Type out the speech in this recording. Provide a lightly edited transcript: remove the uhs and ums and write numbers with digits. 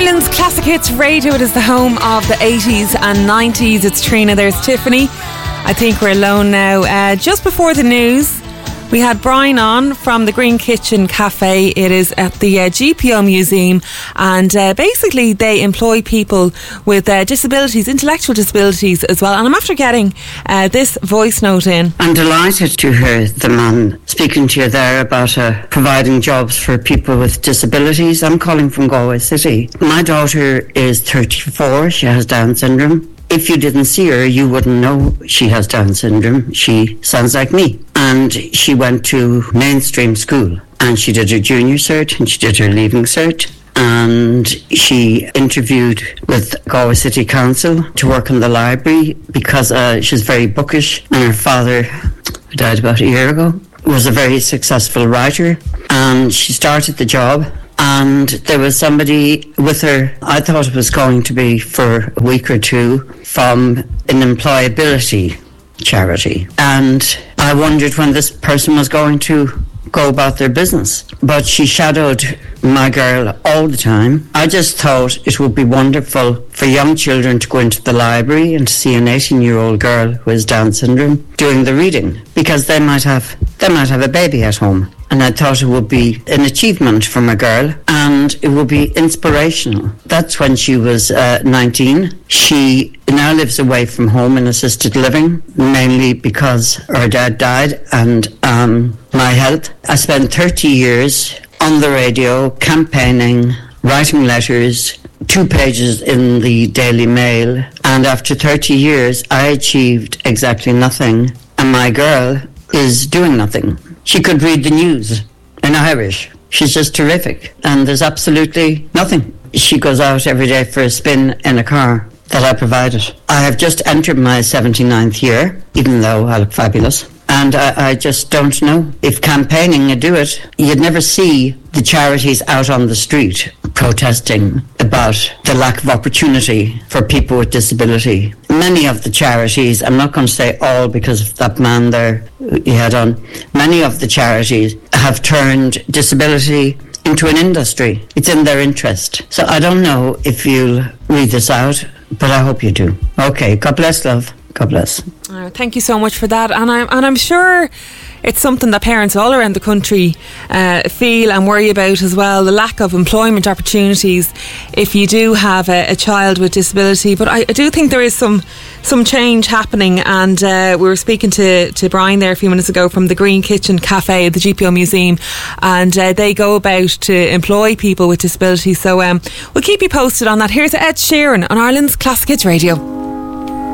Ireland's Classic Hits Radio. It is the home of the 80s and 90s. It's Trina, there's Tiffany. I think we're alone now. Just before the news, we had Brian on from the Green Kitchen Cafe. It is at the GPO Museum, and basically they employ people with disabilities, intellectual disabilities as well. And I'm after getting this voice note in. I'm delighted to hear the man speaking to you there about providing jobs for people with disabilities. I'm calling from Galway City. My daughter is 34. She has Down syndrome. If you didn't see her, you wouldn't know she has Down syndrome. She sounds like me. And she went to mainstream school, and she did her junior cert and she did her leaving cert. And she interviewed with Galway City Council to work in the library because she's very bookish, and her father, who died about a year ago, was a very successful writer. And she started the job, and there was somebody with her. I thought it was going to be for a week or two from an employability charity, and I wondered when this person was going to go about their business. But she shadowed my girl all the time. I just thought it would be wonderful for young children to go into the library and to see an 18-year-old girl who has Down syndrome doing the reading, because they might have a baby at home. And I thought it would be an achievement for my girl, and it would be inspirational. That's when she was 19. She now lives away from home in assisted living, mainly because her dad died and my health. I spent 30 years on the radio, campaigning, writing letters, 2 pages in the Daily Mail, and after 30 years I achieved exactly nothing, and my girl is doing nothing. She could read the news in Irish. She's just terrific, and there's absolutely nothing. She goes out every day for a spin in a car that I provided. I have just entered my 79th year, even though I look fabulous. And I just don't know. If campaigning would do it, you'd never see the charities out on the street protesting about the lack of opportunity for people with disability. Many of the charities, I'm not going to say all because of that man there he had on, many of the charities have turned disability into an industry. It's in their interest. So I don't know if you'll read this out, but I hope you do. Okay, God bless, love. God bless. Thank you so much for that. And I'm sure it's something that parents all around the country feel and worry about as well, the lack of employment opportunities if you do have a child with disability. But I do think there is some change happening, and we were speaking to Brian there a few minutes ago from the Green Kitchen Cafe at the GPO Museum, and they go about to employ people with disabilities. So we'll keep you posted on that. Here's Ed Sheeran on Ireland's Classic Hits Radio.